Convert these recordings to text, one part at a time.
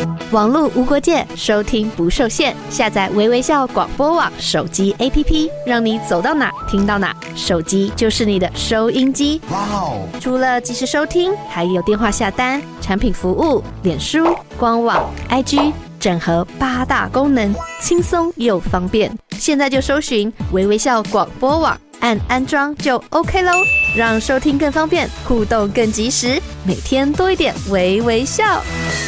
网络无国界，收听不受限。下载微微笑广播网手机 APP， 让你走到哪听到哪，手机就是你的收音机。哇哦！除了即时收听，还有电话下单、产品服务、脸书、官网、IG， 整合8大功能，轻松又方便。现在就搜寻微微笑广播网，按安装就 OK 咯，让收听更方便，互动更及时，每天多一点微微笑。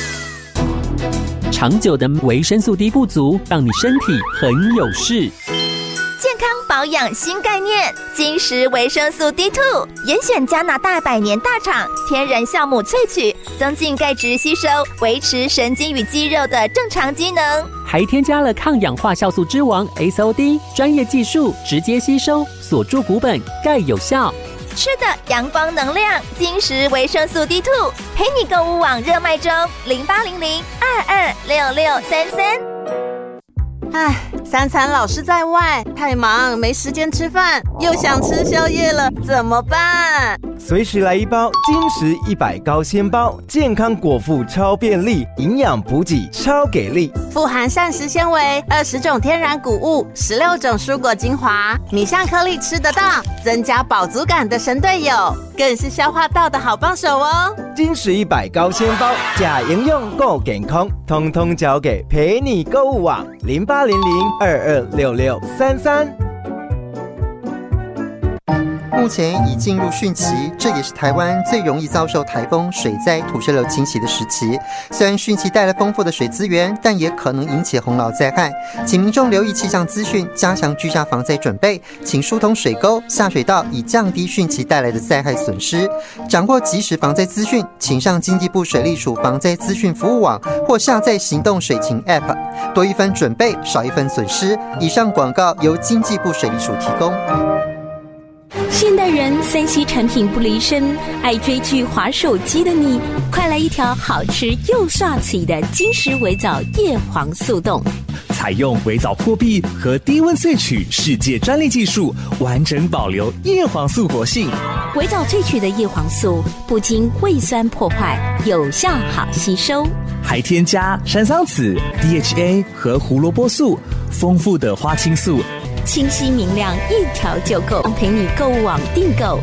长久的维生素 D 不足，让你身体很有事。 健康保养新概念，金石维生素 D2， 严选加拿大100年大厂天然酵母萃取，增进钙质吸收，维持神经与肌肉的正常机能。 还添加了抗氧化酵素之王 SOD， 专业技术直接吸收，锁住骨本，钙有效。 吃的阳光能量，金石维生素 D2， 陪你购物网热卖中，0800226633。 唉，3餐老是在外，太忙没时间吃饭，又想吃宵夜了，怎么办？ 随时来一包金石100高纤包，健康果腹超便利，营养补给超给力， 富含膳食纤维、20种天然谷物、16种蔬果精华，米香颗粒吃得到，增加饱足感的神队友，更是消化道的好帮手哦。 金石100高纤包，假营养够健康，通通交给陪你购物网0800226633。 目前已进入汛期，这也是台湾最容易遭受台风、水灾、土石流侵袭的时期。虽然汛期带来丰富的水资源，但也可能引起洪涝灾害，请民众留意气象资讯，加强居家防灾准备，请疏通水沟、下水道，以降低汛期带来的灾害损失。掌握即时防灾资讯，请上经济部水利署防灾资讯服务网或下载行动水情 App， 多一分准备，少一分损失。以上广告由经济部水利署提供。 现代人3C 产品不离身，爱追剧滑手机的你，快来一条好吃又帅气的金石微藻叶黄素冻。 采用微藻破壁和低温萃取世界专利技术，完整保留叶黄素活性。 微藻萃取的叶黄素不经胃酸破坏，有效好吸收， 还添加山桑子、DHA 和胡萝卜素，丰富的花青素， 清晰明亮，一条就够，陪你购物网订购